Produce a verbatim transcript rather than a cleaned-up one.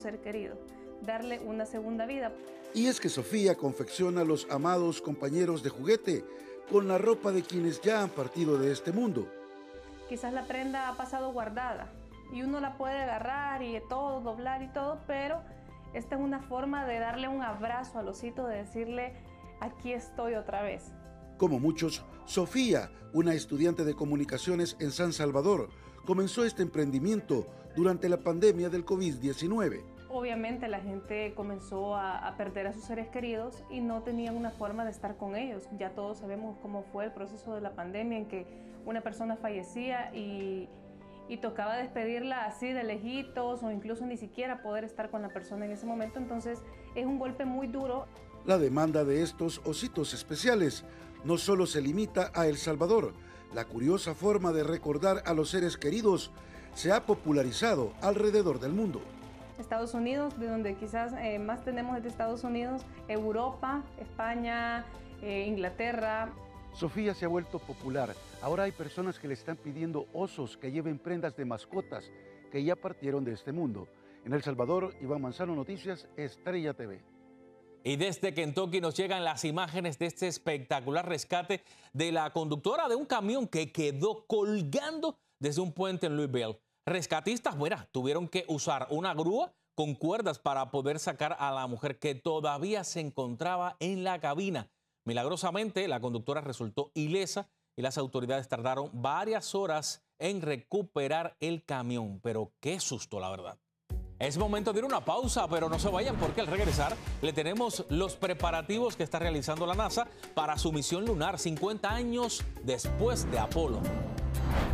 ser querido, darle una segunda vida. Y es que Sofía confecciona los amados compañeros de juguete con la ropa de quienes ya han partido de este mundo. Quizás la prenda ha pasado guardada y uno la puede agarrar y todo, doblar y todo, pero esta es una forma de darle un abrazo al osito, de decirle, aquí estoy otra vez. Como muchos, Sofía, una estudiante de comunicaciones en San Salvador, comenzó este emprendimiento durante la pandemia del COVID diecinueve. Obviamente la gente comenzó a, a perder a sus seres queridos y no tenían una forma de estar con ellos. Ya todos sabemos cómo fue el proceso de la pandemia, en que una persona fallecía y, y tocaba despedirla así de lejitos o incluso ni siquiera poder estar con la persona en ese momento. Entonces es un golpe muy duro. La demanda de estos ositos especiales no solo se limita a El Salvador. La curiosa forma de recordar a los seres queridos se ha popularizado alrededor del mundo. Estados Unidos, de donde quizás eh, más tenemos es de Estados Unidos, Europa, España, eh, Inglaterra. Sofía se ha vuelto popular. Ahora hay personas que le están pidiendo osos que lleven prendas de mascotas que ya partieron de este mundo. En El Salvador, Iván Manzano, Noticias, Estrella T V. Y desde Kentucky nos llegan las imágenes de este espectacular rescate de la conductora de un camión que quedó colgando desde un puente en Louisville. Rescatistas, bueno, tuvieron que usar una grúa con cuerdas para poder sacar a la mujer que todavía se encontraba en la cabina. Milagrosamente, la conductora resultó ilesa y las autoridades tardaron varias horas en recuperar el camión. Pero qué susto, la verdad. Es momento de ir a una pausa, pero no se vayan porque al regresar le tenemos los preparativos que está realizando la NASA para su misión lunar cincuenta años después de Apolo.